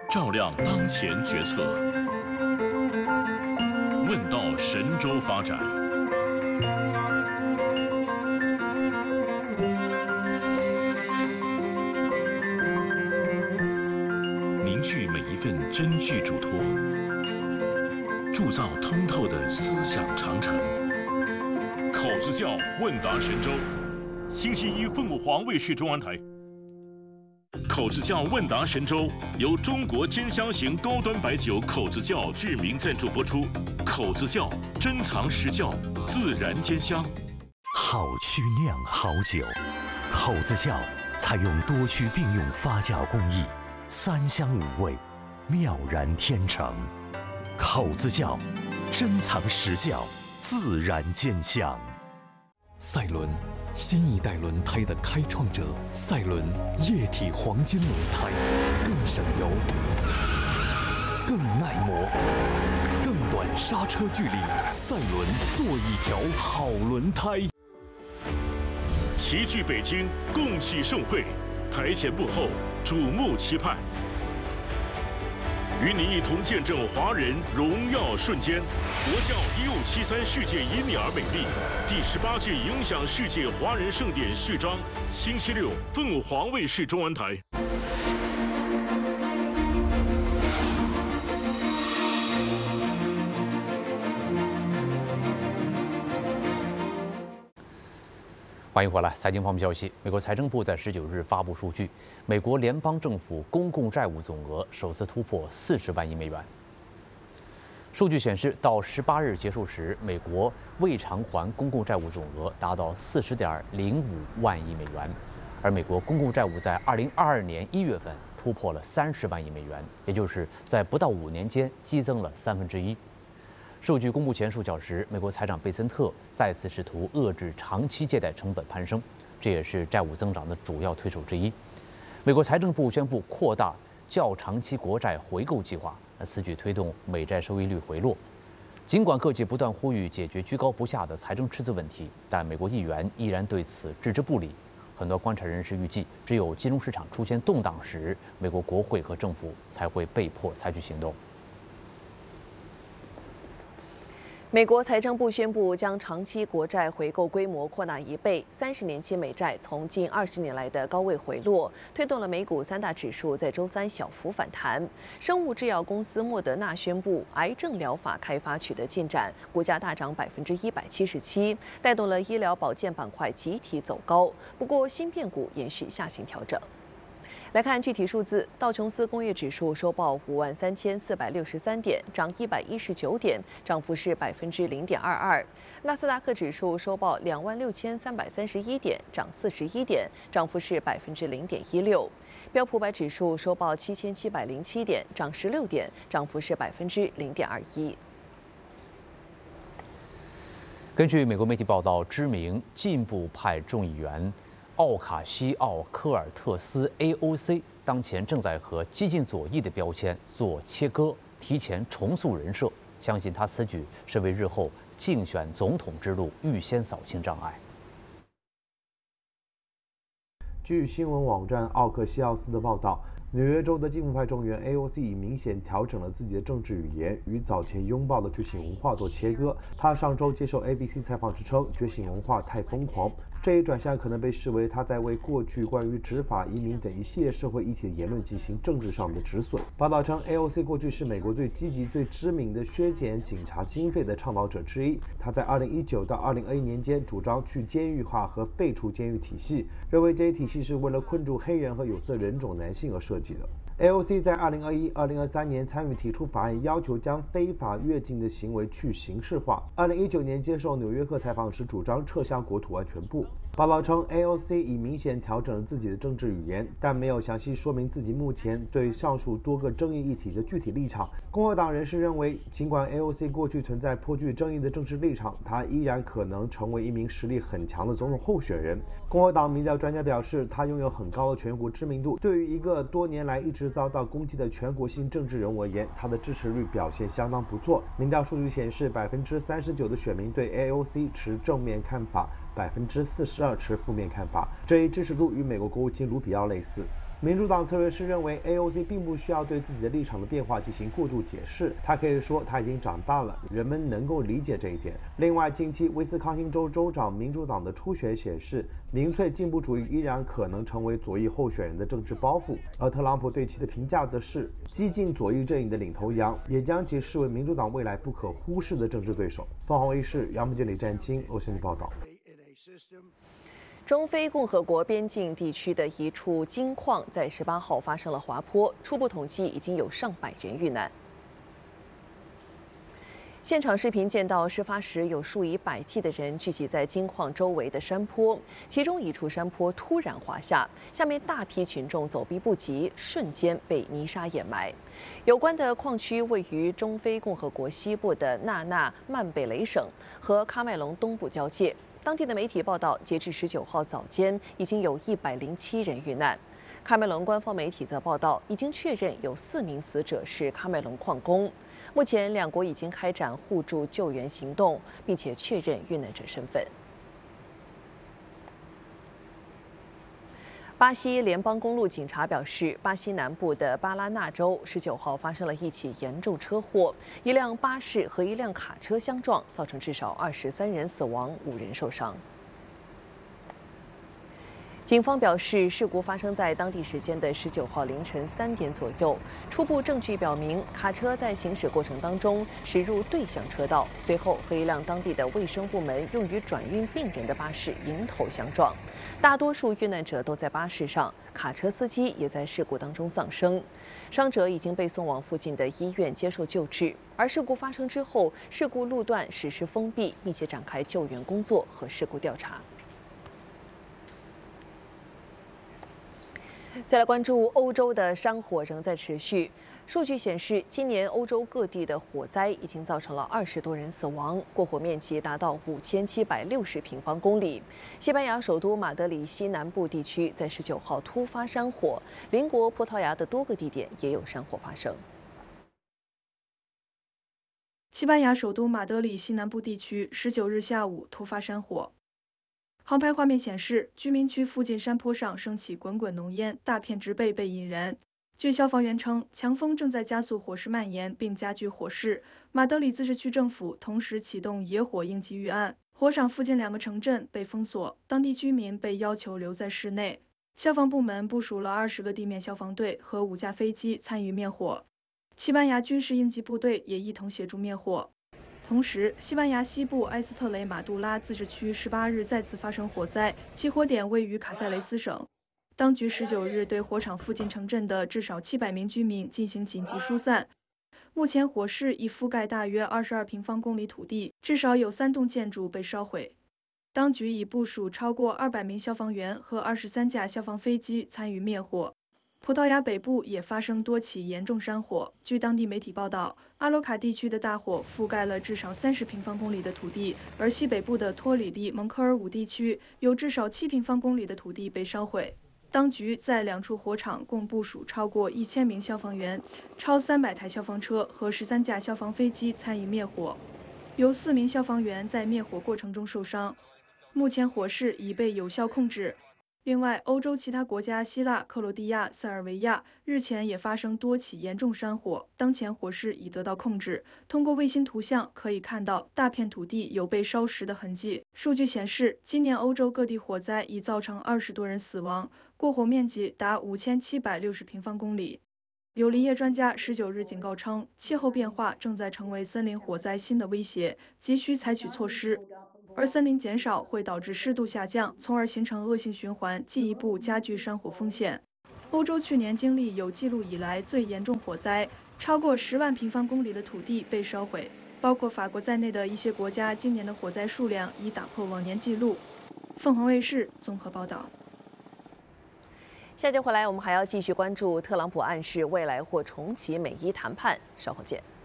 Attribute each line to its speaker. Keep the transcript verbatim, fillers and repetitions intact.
Speaker 1: 照亮当前决策，问道神州发展。凝聚每一份真挚嘱托，铸造通透的思想长城。口子窖问答神州，星期一凤凰卫视中文台。口子窖问答神州由中国兼香型高端白酒口子窖巨名赞助播出。口子窖珍藏实窖，自然兼香。
Speaker 2: 好曲酿好酒，口子窖采用多曲并用发酵工艺，三香五味，妙然天成。口子窖珍藏实窖，自然兼香。
Speaker 3: 赛伦，新一代轮胎的开创者。赛伦液体黄金轮胎，更省油，更耐磨，更短刹车距离。赛伦，做一条好轮胎。
Speaker 1: 齐聚北京，共启盛会，台前幕后，瞩目期盼。与你一同见证华人荣耀瞬间。国教一五七三世界因你而美丽，第十八届影响世界华人盛典序章，星期六凤凰卫视中文台。
Speaker 4: 欢迎回来，财经方面消息，美国财政部在十九日发布数据，美国联邦政府公共债务总额首次突破四十万亿美元。数据显示，到十八日结束时，美国未偿还公共债务总额达到四十点零五万亿美元，而美国公共债务在二零二二年一月份突破了三十万亿美元，也就是在不到五年间激增了三分之一。数据公布前数小时，美国财长贝森特再次试图遏制长期借贷成本攀升，这也是债务增长的主要推手之一。美国财政部宣布扩大较长期国债回购计划，此举推动美债收益率回落。尽管各界不断呼吁解决居高不下的财政赤字问题，但美国议员依然对此置之不理。很多观察人士预计，只有金融市场出现动荡时，美国国会和政府才会被迫采取行动。
Speaker 5: 美国财政部宣布将长期国债回购规模扩大一倍，三十年期美债从近二十年来的高位回落，推动了美股三大指数在周三小幅反弹。生物制药公司莫德纳宣布癌症疗法开发取得进展，股价大涨百分之一百七十七，带动了医疗保健板块集体走高。不过，芯片股延续下行调整。来看具体数字，道琼斯工业指数收报五万三千四百六十三点，涨一百一十九点，涨幅是百分之零点二二。纳斯达克指数收报两万六千三百三十一点，涨四十一点，涨幅是百分之零点一六。标普百指数收报七千七百零七点，涨十六点，涨幅是百分之零点二一。
Speaker 4: 根据美国媒体报道，知名进步派众议员奥卡西奥科尔特斯 A O C 当前正在和激进左翼的标签做切割，提前重塑人设。相信他此举是为日后竞选总统之路预先扫清障碍。
Speaker 6: 据新闻网站奥克西奥斯的报道，纽约州的进步派众议员 A O C 已明显调整了自己的政治语言，与早前拥抱的觉醒文化做切割。他上周接受 A B C 采访时称，觉醒文化太疯狂。这一转向可能被视为他在为过去关于执法、移民等一系列社会议题的言论进行政治上的止损。报道称 ，A O C 过去是美国最积极、最知名的削减警察经费的倡导者之一。他在二零一九到二零二一年间主张去监狱化和废除监狱体系，认为这一体系是为了困住黑人和有色人种男性而设计的。A O C 在二零二一、二零二三年参与提出法案，要求将非法越境的行为去刑事化。二零一九年接受《纽约客》采访时，主张撤销国土安全部。报道称 ，A O C 已明显调整了自己的政治语言，但没有详细说明自己目前对上述多个争议议题的具体立场。共和党人士认为，尽管 A O C 过去存在颇具争议的政治立场，他依然可能成为一名实力很强的总统候选人。共和党民调专家表示，他拥有很高的全国知名度。对于一个多年来一直遭到攻击的全国性政治人物而言，他的支持率表现相当不错。民调数据显示，百分之三十九的选民对 A O C 持正面看法，百分之四十二持负面看法。这一支持度与美国国务卿卢比奥类似。 民主党策略师认为 A O C 并不需要对自己的立场的变化进行过度解释，他可以说他已经长大了，人们能够理解这一点。另外，近期威斯康星州州长民主党的初选显示，民粹进步主义依然可能成为左翼候选人的政治包袱，而特朗普对其的评价则是激进左翼阵营的领头羊，也将其视为民主党未来不可忽视的政治对手。凤凰卫视杨木俊、李占清、欧新报道。
Speaker 5: 中非共和国边境地区的一处金矿在十八号发生了滑坡，初步统计已经有上百人遇难。现场视频见到，事发时有数以百计的人聚集在金矿周围的山坡，其中一处山坡突然滑下，下面大批群众走避不及，瞬间被泥沙掩埋。有关的矿区位于中非共和国西部的纳纳曼贝雷省和喀麦隆东部交界。当地的媒体报道，截至十九号早间，已经有一百零七人遇难。喀麦隆官方媒体则报道，已经确认有四名死者是喀麦隆矿工。目前，两国已经开展互助救援行动，并且确认遇难者身份。巴西联邦公路警察表示，巴西南部的巴拉纳州十九号发生了一起严重车祸，一辆巴士和一辆卡车相撞，造成至少二十三人死亡，五人受伤。警方表示，事故发生在当地时间的十九号凌晨三点左右。初步证据表明，卡车在行驶过程当中驶入对向车道，随后和一辆当地的卫生部门用于转运病人的巴士迎头相撞。大多数遇难者都在巴士上，卡车司机也在事故当中丧生。伤者已经被送往附近的医院接受救治。而事故发生之后，事故路段实施封闭，并且展开救援工作和事故调查。再来关注欧洲的山火仍在持续。数据显示，今年欧洲各地的火灾已经造成了二十多人死亡，过火面积达到五千七百六十平方公里。西班牙首都马德里西南部地区在十九号突发山火，邻国葡萄牙的多个地点也有山火发生。
Speaker 7: 西班牙首都马德里西南部地区十九日下午突发山火。航拍画面显示，居民区附近山坡上升起滚滚浓烟，大片植被被引燃。据消防员称，强风正在加速火势蔓延，并加剧火势。马德里自治区政府同时启动野火应急预案，火场附近两个城镇被封锁，当地居民被要求留在室内。消防部门部署了二十个地面消防队和五架飞机参与灭火，西班牙军事应急部队也一同协助灭火。同时，西班牙西部埃斯特雷马杜拉自治区十八日再次发生火灾，起火点位于卡塞雷斯省。当局十九日对火场附近城镇的至少七百名居民进行紧急疏散。目前火势已覆盖大约二十二平方公里土地，至少有三栋建筑被烧毁。当局已部署超过二百名消防员和二十三架消防飞机参与灭火。葡萄牙北部也发生多起严重山火。据当地媒体报道，阿罗卡地区的大火覆盖了至少三十平方公里的土地，而西北部的托里利蒙科尔武地区有至少七平方公里的土地被烧毁。当局在两处火场共部署超过一千名消防员、超三百台消防车和十三架消防飞机参与灭火，有四名消防员在灭火过程中受伤。目前火势已被有效控制。另外，欧洲其他国家希腊、克罗地亚、塞尔维亚日前也发生多起严重山火，当前火势已得到控制。通过卫星图像可以看到，大片土地有被烧蚀的痕迹。数据显示，今年欧洲各地火灾已造成二十多人死亡，过火面积达五千七百六十平方公里。有林业专家十九日警告称，气候变化正在成为森林火灾新的威胁，急需采取措施。而森林减少会导致湿度下降，从而形成恶性循环，进一步加剧山火风险。欧洲去年经历有记录以来最严重火灾，超过十万平方公里的土地被烧毁，包括法国在内的一些国家今年的火灾数量已打破往年记录。凤凰卫视综合报道。
Speaker 5: 下节回来，我们还要继续关注特朗普暗示未来或重启美伊谈判，稍后见。